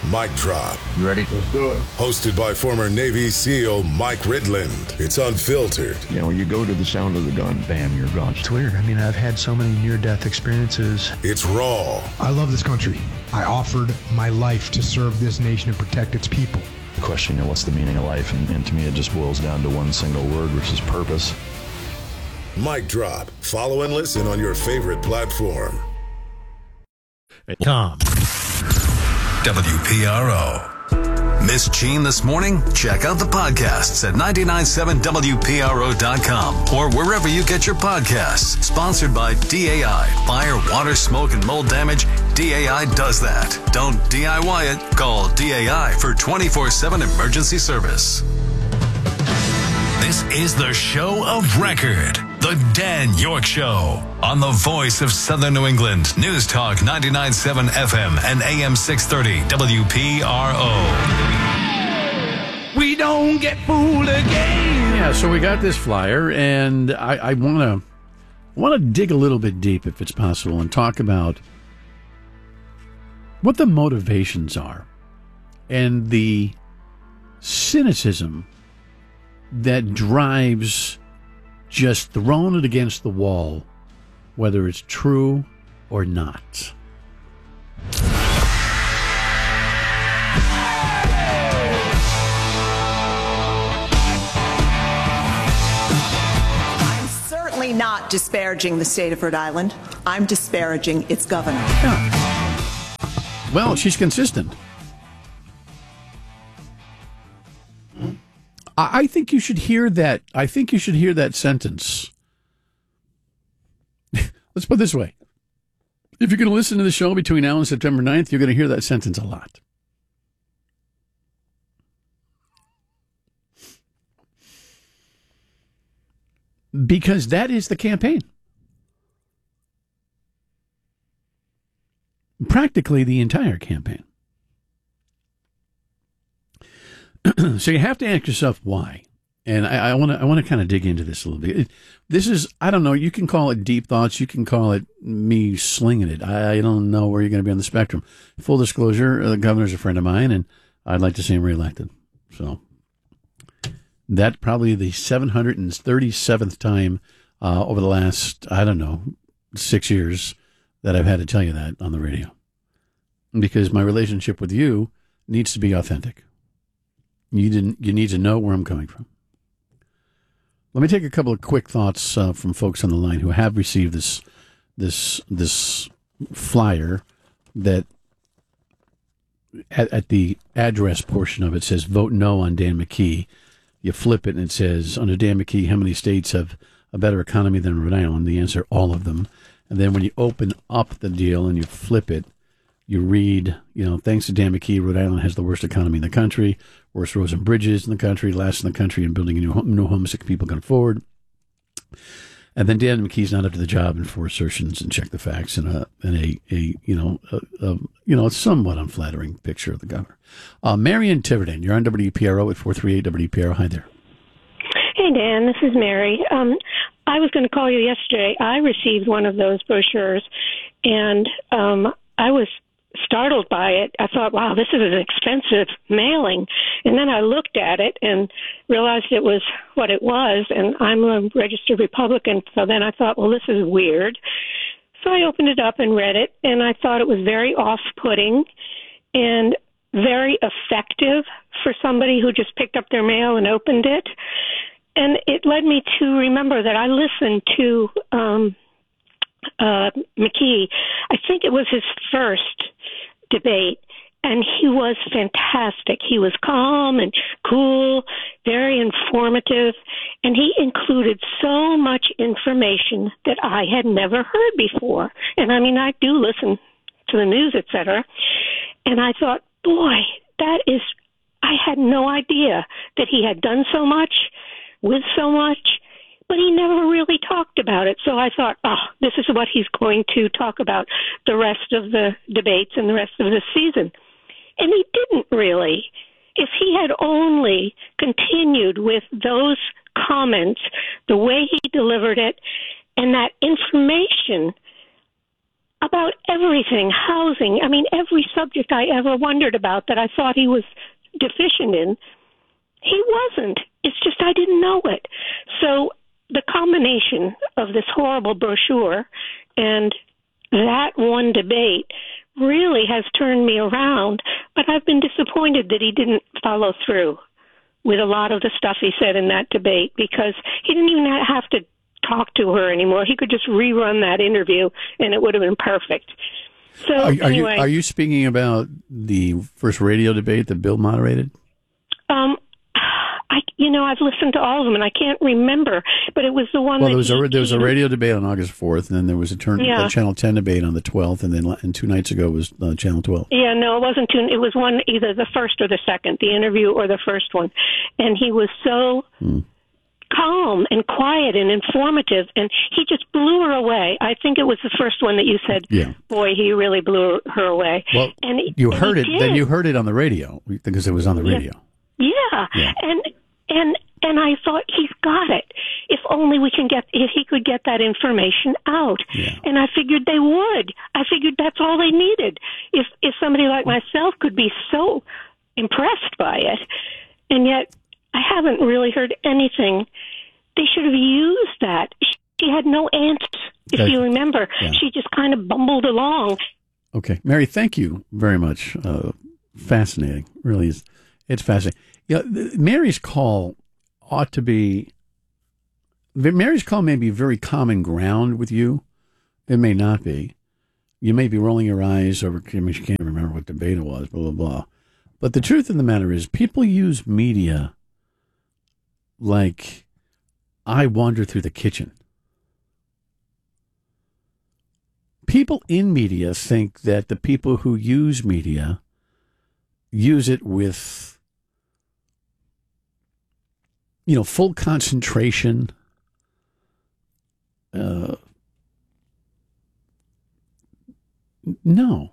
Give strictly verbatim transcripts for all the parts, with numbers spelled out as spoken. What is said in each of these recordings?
Mic Drop. You ready? Let's do it. Hosted by former Navy SEAL Mike Ridland. It's unfiltered. You know, when you go to the sound of the gun, bam, you're gone. It's weird. I mean, I've had so many near-death experiences. It's raw. I love this country. I offered my life to serve this nation and protect its people. The question, you know, what's the meaning of life? And, and to me, it just boils down to one single word, which is purpose. Mic Drop. Follow and listen on your favorite platform. Tom. W P R O. Miss Jean this morning? Check out the podcasts at nine nine seven W P R O dot com or wherever you get your podcasts. Sponsored by D A I. Fire, water, smoke, and mold damage. D A I does that. Don't D I Y it. Call D A I for twenty-four seven emergency service. This is the show of record. The Dan York Show on the voice of Southern New England. News Talk ninety-nine point seven F M and A M six thirty W P R O. We don't get fooled again. Yeah, so we got this flyer, and I, I want to want to dig a little bit deep, if it's possible, and talk about what the motivations are and the cynicism that drives just throwing it against the wall, whether it's true or not. I'm certainly not disparaging the state of Rhode Island. I'm disparaging its governor. Yeah. Well, she's consistent. I think you should hear that. I think you should hear that sentence. Let's put it this way. If you're going to listen to the show between now and September ninth, you're going to hear that sentence a lot. Because that is the campaign. Practically the entire campaign. So you have to ask yourself why, and I want to I want to kind of dig into this a little bit. It, this is I don't know. You can call it deep thoughts. You can call it me slinging it. I, I don't know where you're going to be on the spectrum. Full disclosure: the governor's a friend of mine, and I'd like to see him reelected. So that's probably the seven hundred thirty-seventh time uh, over the last I don't know six years that I've had to tell you that on the radio, because my relationship with you needs to be authentic. You didn't. You need to know where I'm coming from. Let me take a couple of quick thoughts uh, from folks on the line who have received this this this flyer that at, at the address portion of it says "Vote No on Dan McKee." You flip it and it says, "Under Dan McKee, how many states have a better economy than Rhode Island?" The answer: all of them. And then when you open up the deal and you flip it, you read, you know, thanks to Dan McKee, Rhode Island has the worst economy in the country, worst roads and bridges in the country, last in the country in building a new home, new homes that people can afford. And then Dan McKee's not up to the job, and four assertions and check the facts and a, and a, a you know, a, a, you know, a somewhat unflattering picture of the governor. Uh, Marion Tiverton, you're on W P R O at four three eight W P R O. Hi there. Hey, Dan, this is Mary. Um, I was going to call you yesterday. I received one of those brochures, and um, I was startled by it. I thought, wow, this is an expensive mailing. And then I looked at it and realized it was what it was. And I'm a registered Republican. So then I thought, well, this is weird. So I opened it up and read it. And I thought it was very off-putting and very effective for somebody who just picked up their mail and opened it. And it led me to remember that I listened to um, uh, McKee. I think it was his first debate, and he was fantastic. He was calm and cool, very informative, and he included so much information that I had never heard before. And I mean, I do listen to the news, et cetera, and I thought, boy, that is, I had no idea that he had done so much with so much, but he never really talked about it. So I thought, oh, this is what he's going to talk about the rest of the debates and the rest of the season. And he didn't really. If he had only continued with those comments, the way he delivered it, and that information about everything, housing. I mean, every subject I ever wondered about that I thought he was deficient in, he wasn't. It's just I didn't know it. So the combination of this horrible brochure and that one debate really has turned me around, but I've been disappointed that he didn't follow through with a lot of the stuff he said in that debate, because he didn't even have to talk to her anymore. He could just rerun that interview and it would have been perfect. So are, are anyway, you are you speaking about the first radio debate that Bill moderated? Um, I you know I've listened to all of them and I can't remember, but it was the one. Well, that there was he, a there was a he, radio debate on August fourth, and then there was a turn Yeah. a Channel ten debate on the twelfth, and then and two nights ago was uh, Channel twelve. Yeah, no, it wasn't two. It was one, either the first or the second, the interview or the first one, and he was so. Hmm. calm and quiet and informative, and he just blew her away. I think it was the first one that you said, Yeah. boy, he really blew her away. Well, and you and heard he it. did. Then you heard it on the radio because it was on the Yeah. radio. Yeah. Yeah. And and and I thought, he's got it. If only we can get, if he could get that information out. Yeah. And I figured they would. I figured that's all they needed. If if somebody like myself could be so impressed by it, and yet I haven't really heard anything. They should have used that. She had no answers, if Okay. you remember. Yeah. She just kind of bumbled along. Okay, Mary, thank you very much. Uh, fascinating, really is. It's fascinating. Yeah, th- Mary's call ought to be. Mary's call may be very common ground with you. It may not be. You may be rolling your eyes over. I mean, you can't remember what debate it was. Blah blah blah. But the truth of the matter is, people use media like I wander through the kitchen. People in media think that the people who use media use it with, you know, full concentration. Uh, no.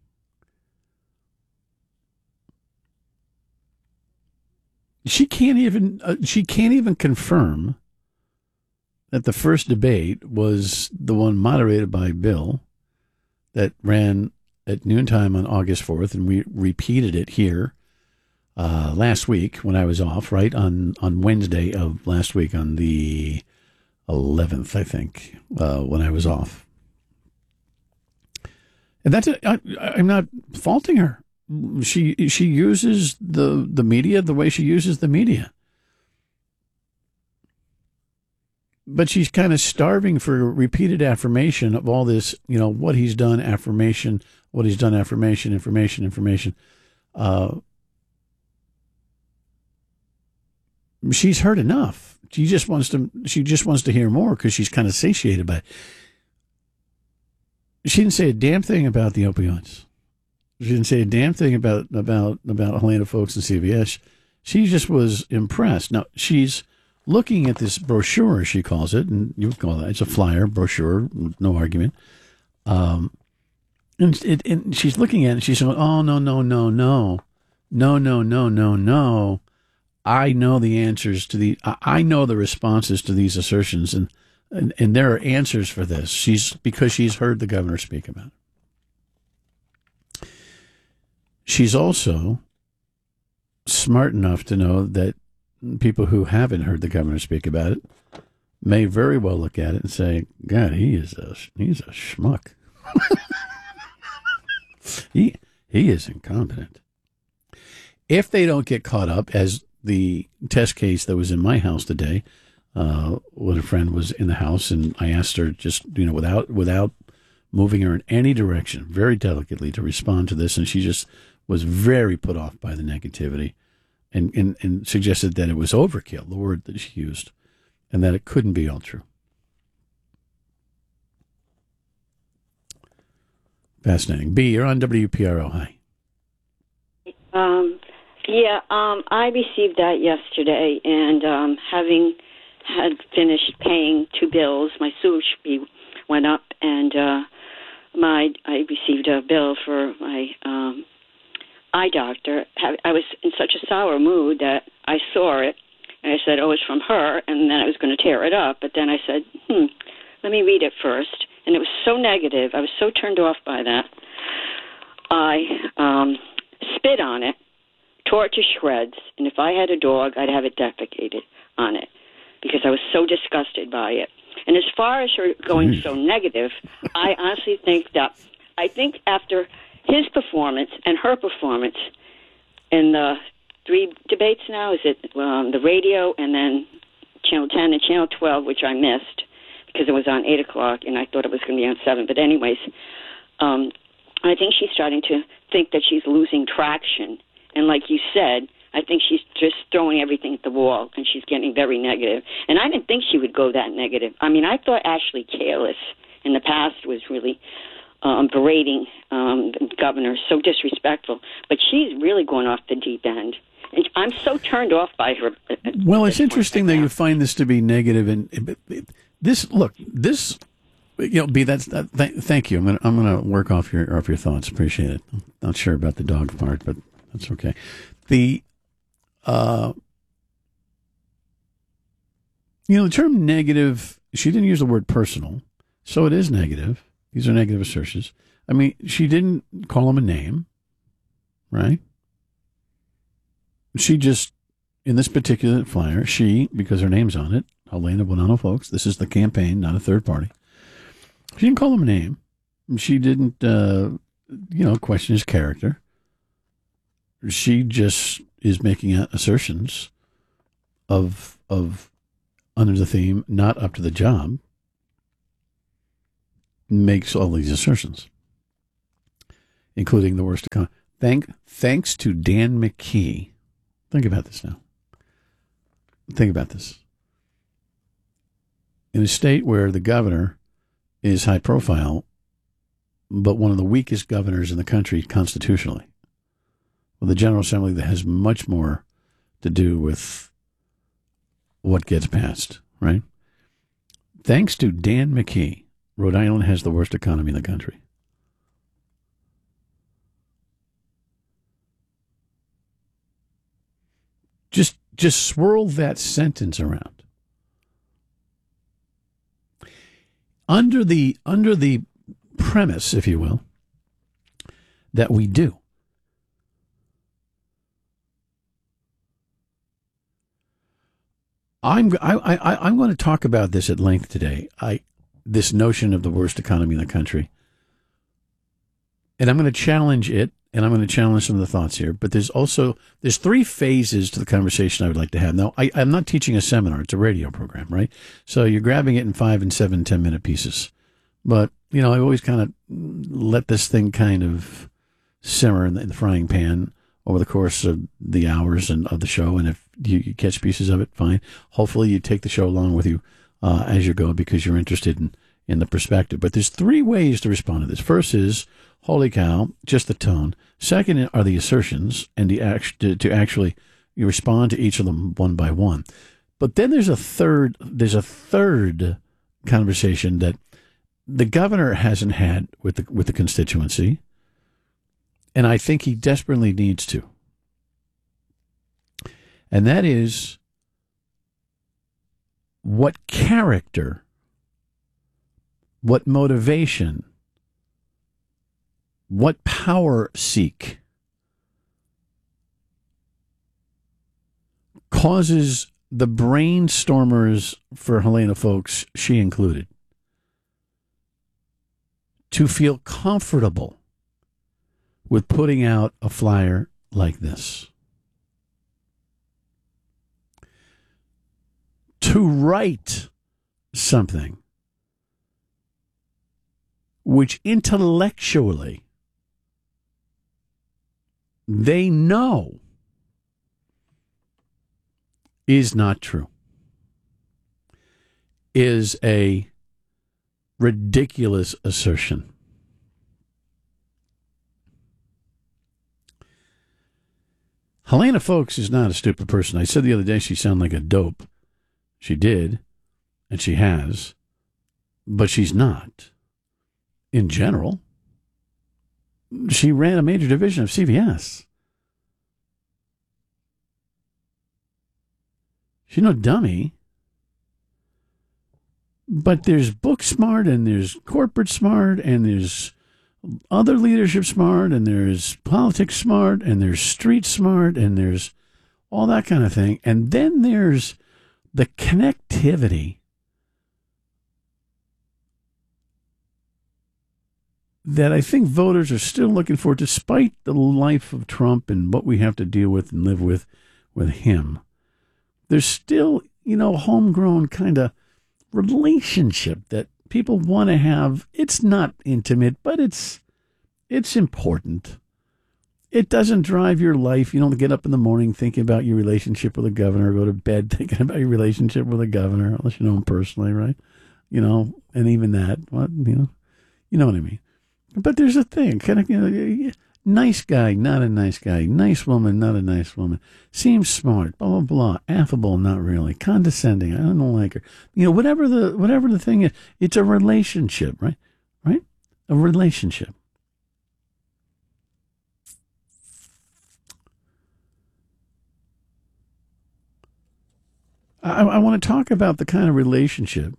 She can't even uh, she can't even confirm that the first debate was the one moderated by Bill that ran at noontime on August fourth, and we repeated it here uh, last week when I was off, right, on, on Wednesday of last week, on the eleventh, I think, uh, when I was off. And that's it. I, I'm not faulting her. She she uses the, the media the way she uses the media. But she's kind of starving for repeated affirmation of all this, you know, what he's done, affirmation, what he's done, affirmation, information, information. Uh, she's heard enough. She just wants to. She just wants to hear more because she's kind of satiated by it. She didn't say a damn thing about the opioids. She didn't say a damn thing about about about Helena Folks and C B S. She just was impressed. Now she's looking at this brochure, she calls it, and you would call that, it's a flyer, brochure, no argument. Um, and, it, and she's looking at it, and she's saying, oh, no, no, no, no, no, no, no, no, no. I know the answers to the, I know the responses to these assertions, and, and, and there are answers for this. She's, because she's heard the governor speak about it. She's also smart enough to know that people who haven't heard the governor speak about it may very well look at it and say, God, he is a, he's a schmuck. he, he is incompetent. If they don't get caught up, as the test case that was in my house today, uh, when a friend was in the house and I asked her just, you know, without, without moving her in any direction, very delicately to respond to this. And she just was very put off by the negativity. And, and, and suggested that it was overkill, the word that she used, and that it couldn't be all true. Fascinating. B, you're on W P R O. Hi. Um, yeah, um, I received that yesterday, and um, having had finished paying two bills, my sewage fee went up, and uh, my I received a bill for my um, eye doctor. I was in such a sour mood that I saw it, and I said, oh, it's from her, and then I was going to tear it up. But then I said, hmm, let me read it first. and it was so negative. I was so turned off by that. I um, spit on it, tore it to shreds, and if I had a dog, I'd have it defecated on it because I was so disgusted by it. And as far as her going so negative, I honestly think that, I think after his performance and her performance in the three debates now, is it um, the radio and then Channel ten and Channel twelve, which I missed because it was on eight o'clock and I thought it was going to be on seven. But anyways, um, I think she's starting to think that she's losing traction. And like you said, I think she's just throwing everything at the wall, and she's getting very negative. And I didn't think she would go that negative. I mean, I thought Ashley Careless in the past was really um, berating um, the governor, so disrespectful. But she's really going off the deep end. And I'm so turned off by her. Well, it's interesting that you find this to be negative. And this, look, this, you know, B, that's, that, th- thank you. I'm going to I'm gonna work off your, off your thoughts. Appreciate it. Not sure about the dog part, but that's okay. The, Uh, you know, the term negative, she didn't use the word personal, so it is negative. These are negative assertions. I mean, she didn't call him a name, right? She just, in this particular flyer, she, because her name's on it, Helena Buono, folks, this is the campaign, not a third party. She didn't call him a name. She didn't, uh, you know, question his character. She just is making assertions of of under the theme not up to the job, makes all these assertions, including the worst economy. Thank thanks to Dan McKee. Think about this now. Think about this. In a state where the governor is high profile, but one of the weakest governors in the country constitutionally, well, the General Assembly that has much more to do with what gets passed, right? Thanks to Dan McKee, Rhode Island has the worst economy in the country. Just, just swirl that sentence around. Under the, under the premise, if you will, that we do. I'm I, I I'm going to talk about this at length today. I this notion of the worst economy in the country, and I'm going to challenge it, and I'm going to challenge some of the thoughts here. But there's also there's three phases to the conversation I would like to have. Now, I, I'm not teaching a seminar; it's a radio program, right? So you're grabbing it in five and seven, ten minute pieces. But you know, I always kind of let this thing kind of simmer in the, in the frying pan over the course of the hours and of the show, and if you, you catch pieces of it, fine. Hopefully you take the show along with you uh, as you go because you're interested in, in the perspective. But there's three ways to respond to this. First is, holy cow, just the tone. Second are the assertions, and the act, to, to actually you respond to each of them one by one. But then there's a third, there's a third conversation that the governor hasn't had with the with the constituency, and I think he desperately needs to. And that is, what character, what motivation, what power seek causes the brainstormers for Helena folks, she included, to feel comfortable with putting out a flyer like this. To write something which intellectually they know is not true, is a ridiculous assertion. Helena Folks is not a stupid person. I said the other day she sounded like a dope. She did, and she has, but she's not. In general, she ran a major division of C V S. She's no dummy. But there's book smart, and there's corporate smart, and there's other leadership smart, and there's politics smart, and there's street smart, and there's all that kind of thing. And then there's the connectivity that I think voters are still looking for, despite the life of Trump and what we have to deal with and live with with him. There's still, you know, homegrown kind of relationship that people want to have. It's not intimate, but it's it's important. It doesn't drive your life. You don't get up in the morning thinking about your relationship with the governor, or go to bed thinking about your relationship with the governor, unless you know him personally, right? You know, and even that, what you know, you know what I mean. But there's a thing, kind of, you know, nice guy, not a nice guy, nice woman, not a nice woman, seems smart, blah blah blah, affable, not really, condescending, I don't like her, you know, whatever the whatever the thing is, it's a relationship, right? Right? A relationship. I, I want to talk about the kind of relationship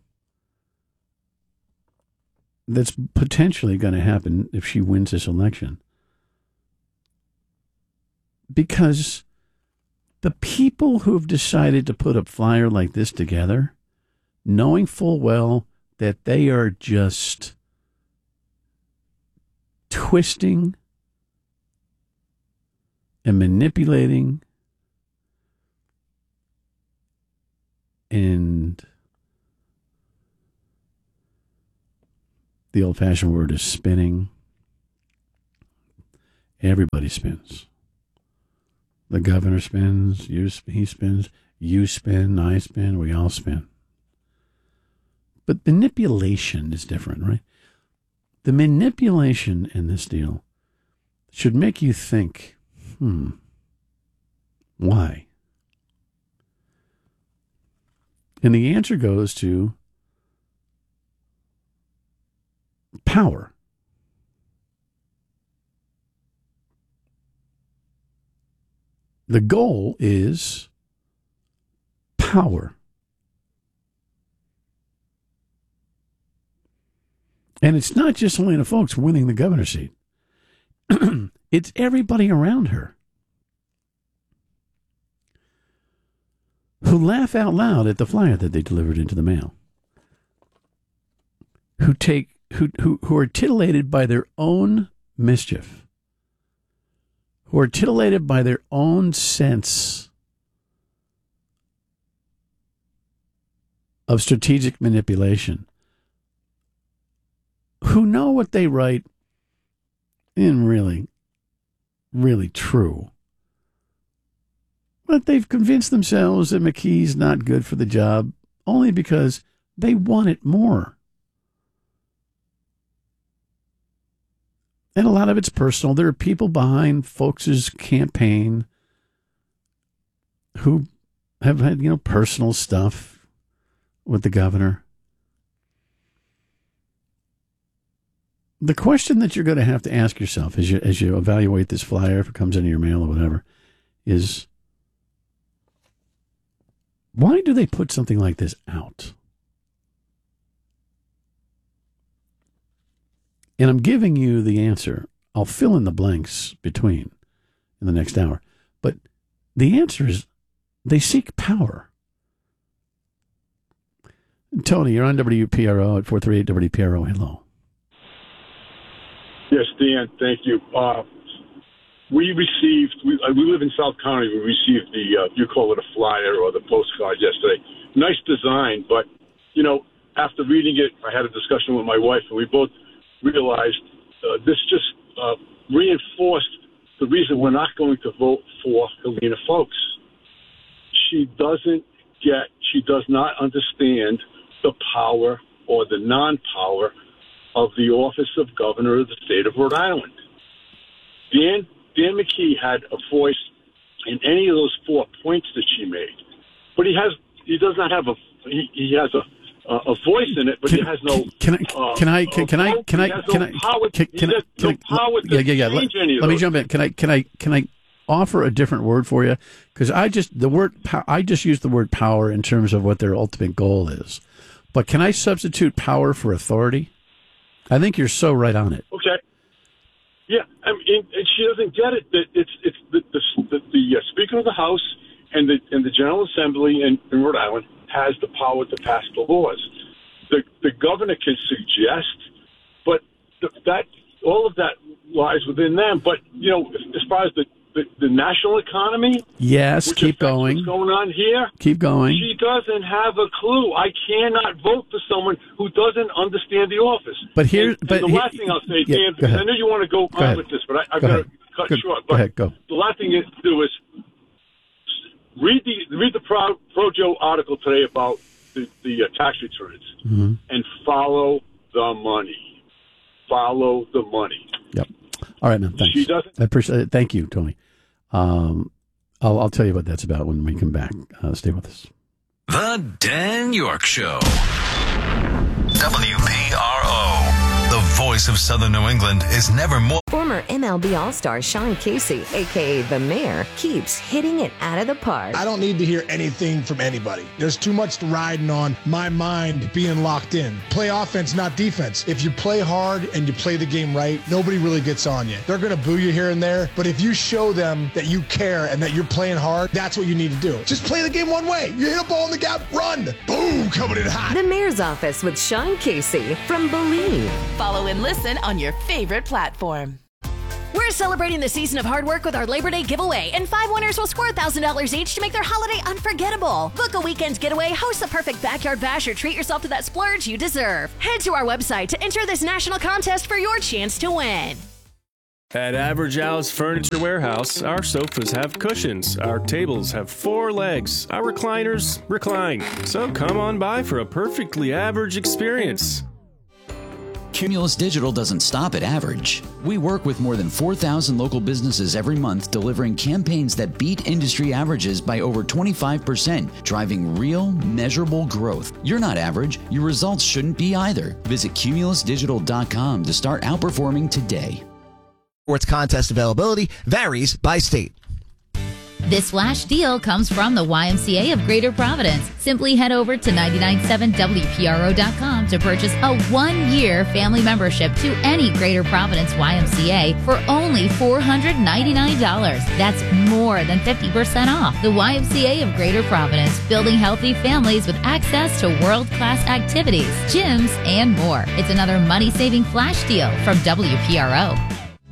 that's potentially going to happen if she wins this election. Because the people who've decided to put a flyer like this together, knowing full well that they are just twisting and manipulating and the old-fashioned word is spinning. Everybody spins. The governor spins, you, he spins, you spin, I spin, we all spin. But manipulation is different, right? The manipulation in this deal should make you think, hmm, why? And the answer goes to power. The goal is power. And it's not just Helena Foulkes winning the governor's seat. It's everybody around her who laugh out loud at the flyer that they delivered into the mail, who take who who, who are titillated by their own mischief, who are titillated by their own sense of strategic manipulation, who know what they write isn't really, really true. But they've convinced themselves that McKee's not good for the job only because they want it more. And a lot of it's personal. There are people behind Foulkes' campaign who have had, you know, personal stuff with the governor. The question that you're going to have to ask yourself as you as you evaluate this flyer, if it comes into your mail or whatever, is why do they put something like this out? And I'm giving you the answer. I'll fill in the blanks between in the next hour. But the answer is they seek power. Tony, you're on W P R O at four three eight W P R O. Hello. Yes, Dan, thank you. Uh, we received, we, uh, we live in South County, we received the, uh, you call it a flyer or the postcard yesterday. Nice design, but, you know, after reading it, I had a discussion with my wife, and we both realized uh, this just uh, reinforced the reason we're not going to vote for Helena Foulkes. She doesn't get, she does not understand the power or the non-power of the office of governor of the state of Rhode Island. Dan, Dan McKee had a voice in any of those four points that she made, but he has, he does not have a, he, he has a, Uh, a voice in it, but can, he has no. Can I? Uh, can I? Can, can I? Can I? Can I? Can, can I? No power to yeah, yeah, yeah. Let, let me jump in. Can I? Can I? Can I offer a different word for you? Because I just the word I just used the word power in terms of what their ultimate goal is, But can I substitute power for authority? I think you're so right on it. Okay. Yeah, I mean, and she doesn't get it. That it's it's the the, the, the uh, Speaker of the House and the and the General Assembly in, in Rhode Island has the power to pass the laws. The the governor can suggest, but the, that all of that lies within them. But you know, as far as the the, the national economy, yes, keep going. What's going on here? Keep going. She doesn't have a clue. I cannot vote for someone who doesn't understand the office. But here, and, but and the he, last thing I'll say, yeah, Dan, because I know you want to go, go on ahead. with this, but I, I've go got ahead. to cut Good. short. Go But ahead. Go. The last thing to do is read the read the Pro, Projo article today about the, the uh, tax returns mm-hmm. and follow the money. Follow the money. Yep. All right, man. Thanks. She doesn't. I appreciate it. Thank you, Tony. Um, I'll, I'll tell you what that's about when we come back. Uh, stay with us. The Dan York Show. W P R O. The voice of Southern New England is never more. Former M L B All-Star Sean Casey, a k a. The Mayor, keeps hitting it out of the park. I don't need to hear anything from anybody. There's too much riding on my mind being locked in. Play offense, not defense. If you play hard and you play the game right, nobody really gets on you. They're going to boo you here and there, but if you show them that you care and that you're playing hard, that's what you need to do. Just play the game one way. You hit a ball in the gap, run. Boom, coming in hot. The Mayor's Office with Sean Casey from Believe. Follow and listen on your favorite platform. We're celebrating the season of hard work with our Labor Day giveaway, and five winners will score one thousand dollars each to make their holiday unforgettable. Book a weekend's getaway, host the perfect backyard bash, or treat yourself to that splurge you deserve. Head to our website to enter this national contest for your chance to win. At Average Al's Furniture Warehouse, our sofas have cushions, our tables have four legs, our recliners recline. So come on by for a perfectly average experience. Cumulus Digital doesn't stop at average. We work with more than four thousand local businesses every month, delivering campaigns that beat industry averages by over twenty-five percent, driving real, measurable growth. You're not average. Your results shouldn't be either. Visit cumulus digital dot com to start outperforming today. Sports contest availability varies by state. This flash deal comes from the Y M C A of Greater Providence. Simply head over to nine nine seven W P R O dot com to purchase a one-year family membership to any Greater Providence Y M C A for only four hundred ninety-nine dollars. That's more than fifty percent off. The Y M C A of Greater Providence, building healthy families with access to world-class activities, gyms, and more. It's another money-saving flash deal from W P R O.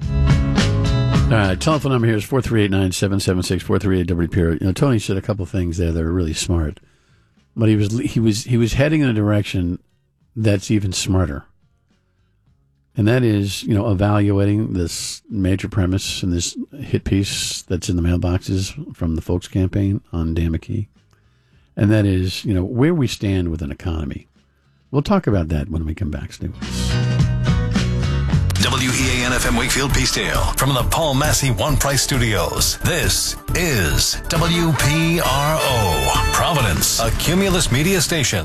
All right, telephone number here is four three eight, nine seven seven six, four three eight W P R O. You know, Tony said a couple of things there that are really smart, but he was he was he was heading in a direction that's even smarter, and that is, you know, evaluating this major premise and this hit piece that's in the mailboxes from the Folks campaign on Dan McKee, and that is, you know, where we stand with an economy. We'll talk about that when we come back, Steve. W E A N F M Wakefield Peacedale from the Paul Massey One Price Studios. This is W P R O, Providence, a Cumulus media station.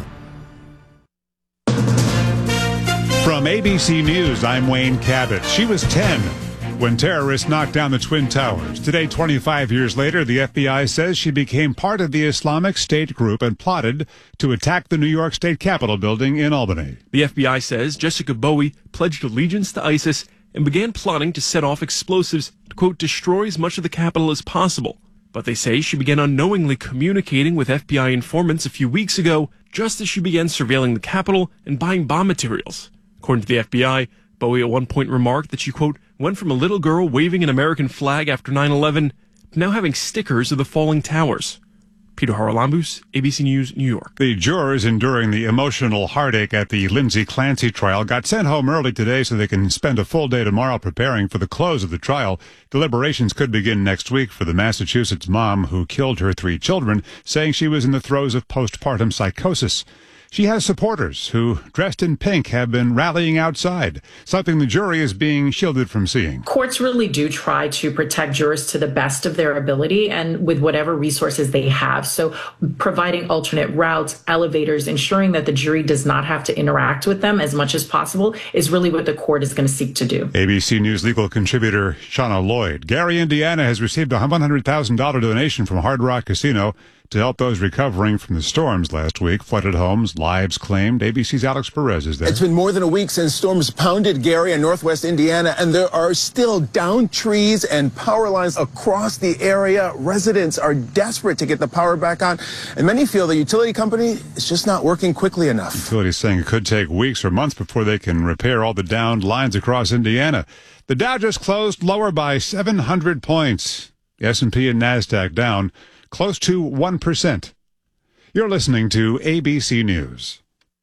From A B C News, I'm Wayne Cabot. She was ten when terrorists knocked down the Twin Towers. Today, twenty-five years later, the F B I says she became part of the Islamic State group and plotted to attack the New York State Capitol building in Albany. The F B I says Jessica Bowie pledged allegiance to ISIS and began plotting to set off explosives to, quote, destroy as much of the Capitol as possible. But they say she began unknowingly communicating with F B I informants a few weeks ago, just as she began surveilling the Capitol and buying bomb materials. According to the F B I, Bowie at one point remarked that she, quote, went from a little girl waving an American flag after nine eleven to now having stickers of the falling towers. Peter Haralambous, A B C News, New York. The jurors enduring the emotional heartache at the Lindsay Clancy trial got sent home early today so they can spend a full day tomorrow preparing for the close of the trial. Deliberations could begin next week for the Massachusetts mom who killed her three children, saying she was in the throes of postpartum psychosis. She has supporters who, dressed in pink, have been rallying outside, something the jury is being shielded from seeing. Courts really do try to protect jurors to the best of their ability and with whatever resources they have. So providing alternate routes, elevators, ensuring that the jury does not have to interact with them as much as possible is really what the court is going to seek to do. A B C News legal contributor Shauna Lloyd. Gary, Indiana has received a one hundred thousand dollars donation from Hard Rock Casino to help those recovering from the storms last week. Flooded homes, lives claimed. A B C's Alex Perez is there. It's been more than a week since storms pounded Gary and northwest Indiana, and there are still downed trees and power lines across the area. Residents are desperate to get the power back on, and many feel the utility company is just not working quickly enough. Utilities saying it could take weeks or months before they can repair all the downed lines across Indiana. The Dow just closed lower by seven hundred points. The S and P and NASDAQ down close to one percent. You're listening to A B C News.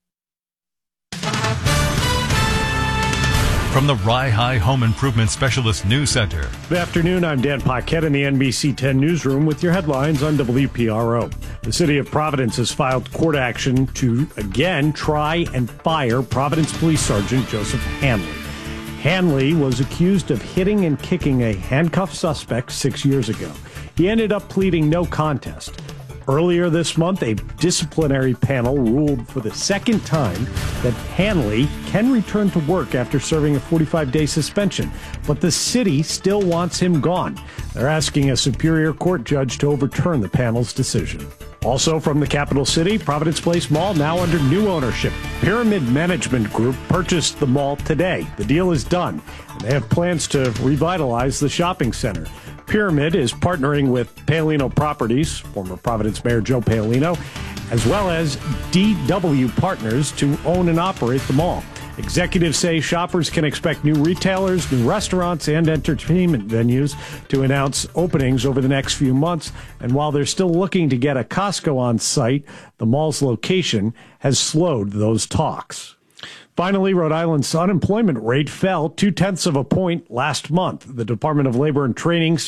From the Rye High Home Improvement Specialist News Center. Good afternoon. I'm Dan Paquette in the N B C ten newsroom with your headlines on W P R O. The city of Providence has filed court action to again try and fire Providence Police Sergeant Joseph Hanley. Hanley was accused of hitting and kicking a handcuffed suspect six years ago. He ended up pleading no contest. Earlier this month, a disciplinary panel ruled for the second time that Hanley can return to work after serving a forty-five day suspension, but the city still wants him gone. They're asking a Superior Court judge to overturn the panel's decision. Also from the capital city, Providence Place Mall now under new ownership. Pyramid Management Group purchased the mall today. The deal is done, and they have plans to revitalize the shopping center. Pyramid is partnering with Paolino Properties, former Providence Mayor Joe Paolino, as well as D W Partners to own and operate the mall. Executives say shoppers can expect new retailers, new restaurants, and entertainment venues to announce openings over the next few months. And while they're still looking to get a Costco on site, the mall's location has slowed those talks. Finally, Rhode Island's unemployment rate fell two-tenths of a point last month. The Department of Labor and Training